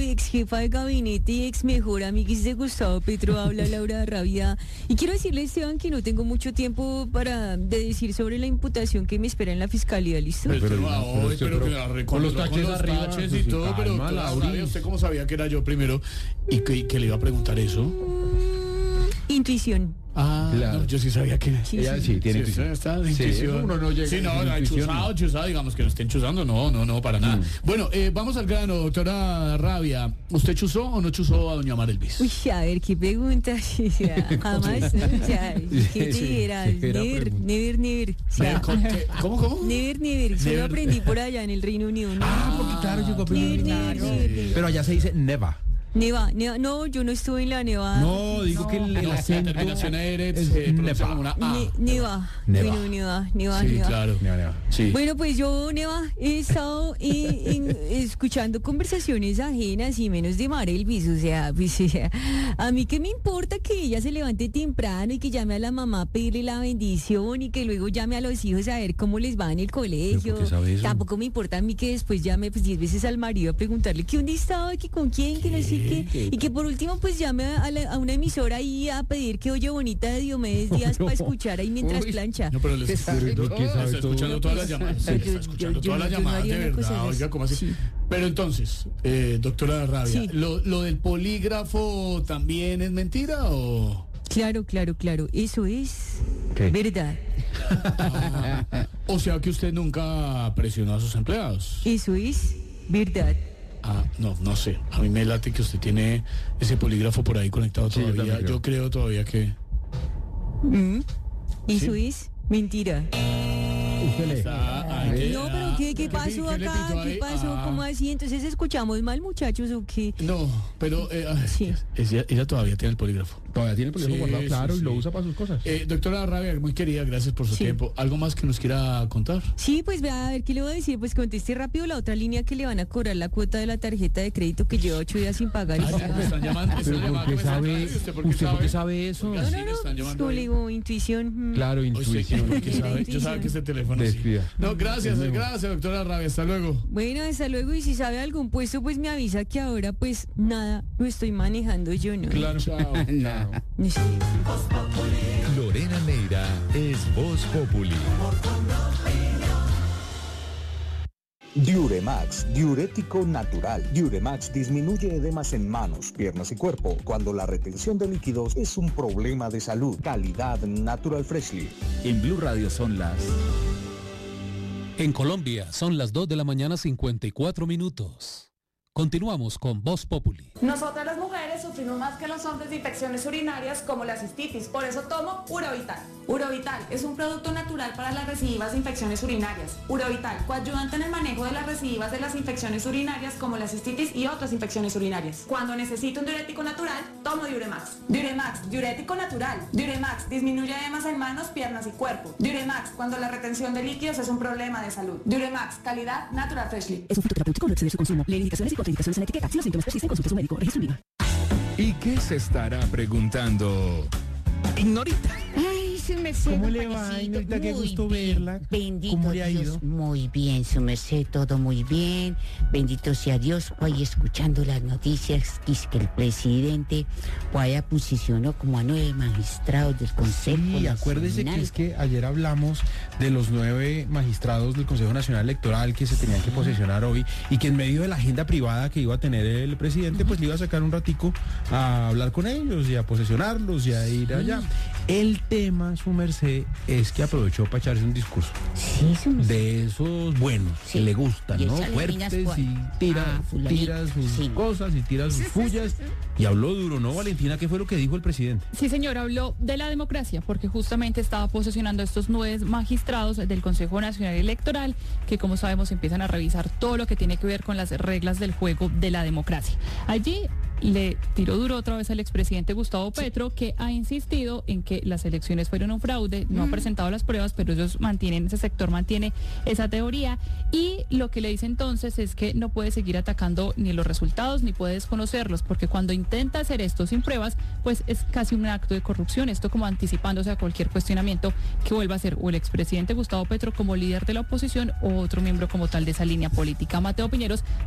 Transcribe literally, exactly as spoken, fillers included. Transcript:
ex jefa de gabinete y ex mejor amiga de Gustavo Petro, habla Laura Rabia. Y quiero decirle, Esteban, que no tengo mucho tiempo para de decir sobre la imputación que me espera en la fiscalía, ¿listo? Pero, Pero, pero, no, pero, pero, pero, que pero la con los taches con los arriba, taches pues, y todo, calma, pero doctora Lauri. Rabia, ¿usted cómo sabía que era yo primero? ¿Y que, que le iba a preguntar eso? Intuición. Ah, Claro. no, yo sí sabía que... Sí, Ella sí, tiene Sí, intuición. está de Sí, intuición. eso uno no llega Sí, con no, no, intuición, chuzado, no. chuzado, digamos que no estén chuzando, no, no, no, para nada. Mm. Bueno, eh, vamos al grano, doctora Rabia. ¿Usted chuzó o no chuzó a doña Mara Elvis? Uy, a ver, qué pregunta. O sea, jamás, ¿no? O sea, ¿qué Sí, te dirás? severa Never, pregunta. never, never. O sea, ¿Cómo, qué? ¿Cómo, cómo? never, never. Solo Never. aprendí por allá en el Reino Unido. ¿No? Ah, porque claro, llegó a Never, primero. never, never, never. Pero allá se dice neva. Neva, neva, no, yo no estuve en la nevada. No, digo que el, el No, la acento terminación Eret es se pronuncia neva. como una A. Ne- neva. Neva. Bueno, neva, neva, Sí, neva. claro. Neva, neva. Sí. Bueno, pues yo, Neva, he estado eh, en- escuchando conversaciones ajenas y menos de Mara Elvis, o sea, pues o sea, a mí qué me importa que ella se levante temprano y que llame a la mamá a pedirle la bendición y que luego llame a los hijos a ver cómo les va en el colegio. por qué sabe eso? Tampoco me importa a mí que después llame pues diez veces al marido a preguntarle que dónde estaba, que con quién, que no sé qué, y que por último pues llame a, la- a una emisora ahí a pedir que oye bonita de Diomedes Díaz No. para escuchar ahí mientras Uy. plancha. No, pero les ¿Qué sabe está, todo? ¿Qué sabe está todo? escuchando todas las llamadas. Sí, Yo- está yo- escuchando yo todas no- las yo no llamadas, haría de una cosa verdad. de Oiga, esas. ¿cómo así? Sí. Pero entonces, eh, doctora Rabia, Sí. ¿lo, ¿lo del polígrafo también es mentira o...? Claro, claro, claro, eso es ¿Qué? verdad. O sea que usted nunca presionó a sus empleados. Eso es verdad. Ah, no, no sé. A mí me late que usted tiene ese polígrafo por ahí conectado Sí, yo todavía. también Yo, creo. creo todavía que... Mm, Eso Sí. es mentira. Usted lee. Está ahí. No, pero ¿qué, qué ¿Qué pasó pi- qué le acá? pitó ¿Qué ahí? pasó? Ah. ¿Cómo así? Entonces escuchamos mal, muchachos, ¿o qué? No, pero eh, ah, Sí. ella, ella todavía tiene el polígrafo. Todavía tiene el polígrafo Sí, guardado, sí, claro, y sí. lo usa para sus cosas. Eh, doctora Rabia, muy querida, gracias por su Sí. tiempo. ¿Algo más que nos quiera contar? Sí, pues vea, a ver qué le voy a decir. Pues conteste rápido la otra línea que le van a cobrar la cuota de la tarjeta de crédito que lleva ocho días sin pagar. y Ay, ya. me están llamando. me están Pero ¿por llamando, qué me están sabe, llamando. ¿Y usted por por qué qué sabe eso? Oiga, No, sí, no, le no, están pues, llamando como le ahí. digo, intuición. mm. Claro, Oye, usted, intuición. ¿qué sabe? Yo Intuición. sabe que este teléfono sí. Despida. No, gracias, Desnudo. gracias, doctora Rabia. Hasta luego. Bueno, hasta luego. Y si sabe algún puesto, pues me avisa que ahora, pues nada, lo estoy manejando yo, ¿no? Claro, chao. No. No sé. Lorena Neira es Voz Populi. Diuremax, diurético natural. Diuremax disminuye edemas en manos, piernas y cuerpo cuando la retención de líquidos es un problema de salud. Calidad Natural Freshly. En Blue Radio son las... En Colombia son las dos de la mañana cincuenta y cuatro minutos. Continuamos con Voz Populi. Nosotras las mujeres sufrimos más que los hombres de infecciones urinarias como la cistitis, por eso tomo Urovital. Urovital es un producto natural para las recidivas de infecciones urinarias. Urovital, coayudante en el manejo de las recidivas de las infecciones urinarias como la cistitis y otras infecciones urinarias. Cuando necesito un diurético natural, tomo Diuremax. Diuremax, diurético natural. Diuremax disminuye edemas en manos, piernas y cuerpo. Diuremax, cuando la retención de líquidos es un problema de salud. Diuremax, calidad Natural Freshly. Es un fitoterapéutico, no exceder su consumo. Lee indicaciones y contraindicaciones en la etiqueta. Si los síntomas persisten, consulte a su médico. Registro INVIMA. ¿Y qué se estará preguntando Ignorita? Ay, su merced. ¿Cómo don le va, Juanesito? Ignorita? Qué Muy gusto bien. verla. Bendito ¿Cómo le ha Dios. ido? Muy bien, su merced, todo muy bien. Bendito sea Dios. Hoy escuchando las noticias, es que el presidente vaya posicionó como a nueve magistrados del Consejo Sí, acuérdese que Nacional. es que ayer hablamos de los nueve magistrados del Consejo Nacional Electoral que se tenían que posesionar hoy y que en medio de la agenda privada que iba a tener el presidente, pues le iba a sacar un ratico a hablar con ellos y a posesionarlos y a ir allá. El tema, su merced, es que aprovechó para echarse un discurso Sí, su merced. de esos buenos Sí. que le gustan, Y ¿no? échale Fuertes piñas, pues. y tira, Ah, fulanito. tira sus Sí. cosas y tira sus fullas y habló duro, ¿no, Valentina? ¿Qué fue lo que dijo el presidente? Sí, señor, habló de la democracia, porque justamente estaba posesionando a estos nueve magistrados del Consejo Nacional Electoral, que como sabemos empiezan a revisar todo lo que tiene que ver con las reglas del juego de la democracia. Allí le tiró duro otra vez al expresidente Gustavo Petro, que ha insistido en que las elecciones fueron un fraude, no ha presentado las pruebas, pero ellos mantienen, ese sector mantiene esa teoría, y lo que le dice entonces es que no puede seguir atacando ni los resultados ni puede desconocerlos, porque cuando intenta hacer esto sin pruebas, pues es casi un acto de corrupción, esto como anticipándose a cualquier cuestionamiento que vuelva a ser o el expresidente Gustavo Petro como líder de la oposición o otro miembro como tal de esa línea política. Mateo Piñeros